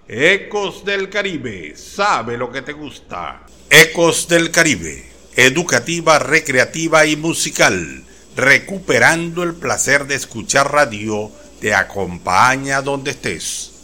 Ecos del Caribe, sabe lo que te gusta. Ecos del Caribe, educativa, recreativa y musical. Recuperando el placer de escuchar radio, te acompaña donde estés.